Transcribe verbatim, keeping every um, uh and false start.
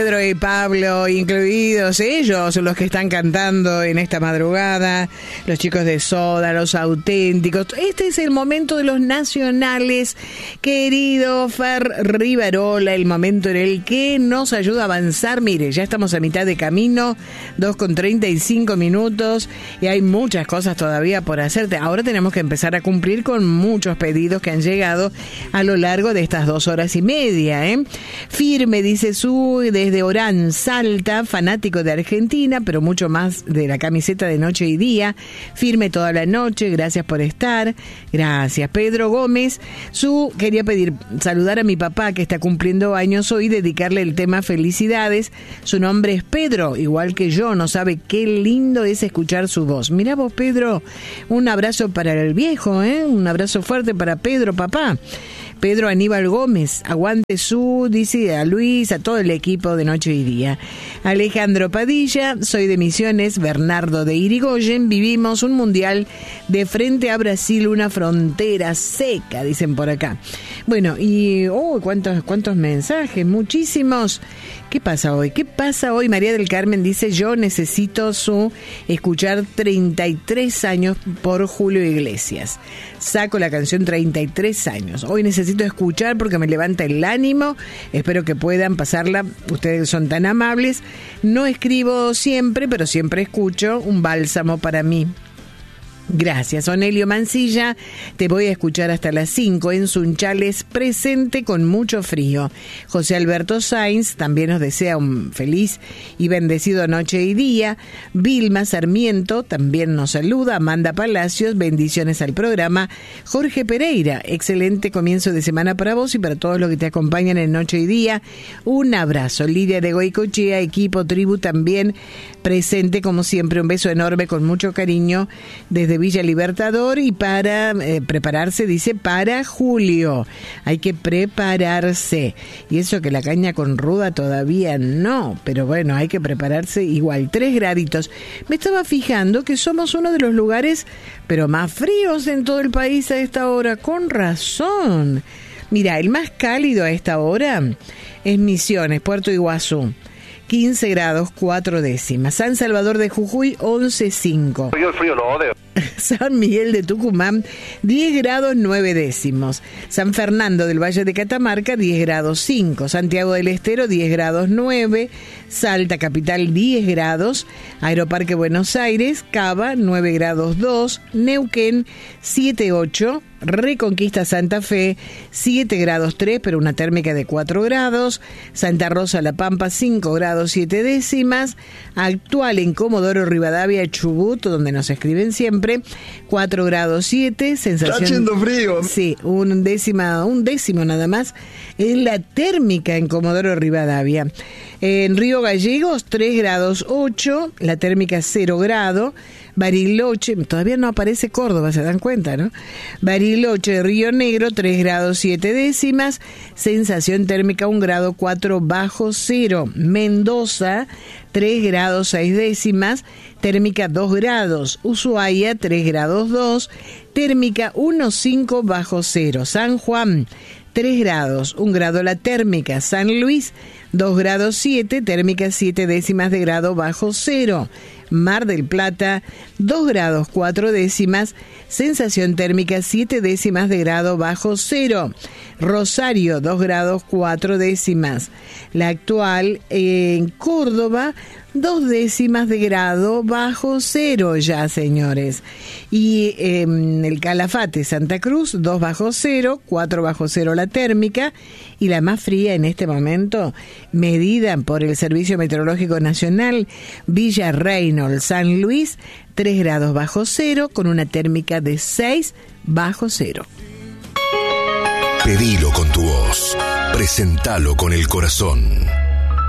Pedro y Pablo, incluidos ellos, los que están cantando en esta madrugada, los chicos de Soda, los auténticos. Este es el momento de los nacionales, querido Fer Rivarola, el momento en el que nos ayuda a avanzar. Mire, ya estamos a mitad de camino, dos con treinta y cinco minutos, y hay muchas cosas todavía por hacerte. Ahora tenemos que empezar a cumplir con muchos pedidos que han llegado a lo largo de estas dos horas y media, ¿eh? Firme, dice su, desde de Orán, Salta, fanático de Argentina, pero mucho más de la camiseta de Noche y Día. Firme toda la noche, gracias por estar. Gracias. Pedro Gómez, su quería pedir, saludar a mi papá que está cumpliendo años hoy, dedicarle el tema Felicidades. Su nombre es Pedro, igual que yo, no sabe qué lindo es escuchar su voz. Mirá vos, Pedro, un abrazo para el viejo, ¿eh? Un abrazo fuerte para Pedro, papá. Pedro Aníbal Gómez, aguante su, dice a Luis, a todo el equipo de Noche y Día. Alejandro Padilla, soy de Misiones, Bernardo de Irigoyen, vivimos un mundial de frente a Brasil, una frontera seca, dicen por acá. Bueno, y, oh, cuántos, cuántos mensajes, muchísimos. ¿Qué pasa hoy? ¿Qué pasa hoy? María del Carmen dice, yo necesito su escuchar treinta y tres años por Julio Iglesias. Saco la canción treinta y tres años. Hoy necesito escuchar porque me levanta el ánimo. Espero que puedan pasarla. Ustedes son tan amables. No escribo siempre, pero siempre escucho. Un bálsamo para mí. Gracias, Onelio Mancilla. Te voy a escuchar hasta las cinco en Sunchales, presente con mucho frío. José Alberto Sainz también nos desea un feliz y bendecido noche y día. Vilma Sarmiento también nos saluda. Amanda Palacios, bendiciones al programa. Jorge Pereira, excelente comienzo de semana para vos y para todos los que te acompañan en noche y día. Un abrazo. Lidia de Goicochea, equipo tribu también presente como siempre. Un beso enorme con mucho cariño desde Villa Libertador y para eh, prepararse, dice, para julio. Hay que prepararse. Y eso que la caña con ruda todavía no, pero bueno, hay que prepararse igual. Tres graditos. Me estaba fijando que somos uno de los lugares, pero más fríos en todo el país a esta hora. Con razón. Mira, el más cálido a esta hora es Misiones, Puerto Iguazú. quince grados, cuatro décimas. San Salvador de Jujuy, once coma cinco. Yo el frío lo odio. San Miguel de Tucumán, diez grados, nueve décimos. San Fernando del Valle de Catamarca, diez grados, cinco. Santiago del Estero, diez grados, nueve. Salta Capital, diez grados. Aeroparque Buenos Aires, Cava, nueve grados, dos. Neuquén, siete, ocho. Reconquista Santa Fe, siete grados tres, pero una térmica de cuatro grados. Santa Rosa La Pampa, cinco grados, siete décimas. Actual en Comodoro Rivadavia, Chubut, donde nos escriben siempre, cuatro grados siete. Sensación, está haciendo frío. Sí, un décima, un décimo nada más. Es la térmica en Comodoro Rivadavia. En Río Gallegos, tres grados ocho. La térmica cero grado. Bariloche, todavía no aparece Córdoba, se dan cuenta, ¿no? Bariloche, Río Negro, tres grados siete décimas, sensación térmica un grado cuatro bajo cero. Mendoza, tres grados seis décimas, térmica dos grados. Ushuaia, tres grados dos, térmica uno cinco bajo cero. San Juan, tres grados, un grado la térmica. San Luis, dos grados siete, térmica siete décimas de grado bajo cero. Mar del Plata, dos grados cuatro décimas, sensación térmica siete décimas de grado bajo cero. Rosario, dos grados cuatro décimas. La actual en Córdoba, dos décimas de grado bajo cero ya, señores. Y eh, el Calafate, Santa Cruz, dos bajo cero, cuatro bajo cero la térmica. Y la más fría en este momento, medida por el Servicio Meteorológico Nacional, Villa Reynolds, San Luis, tres grados bajo cero, con una térmica de seis bajo cero. Pedilo con tu voz, presentalo con el corazón.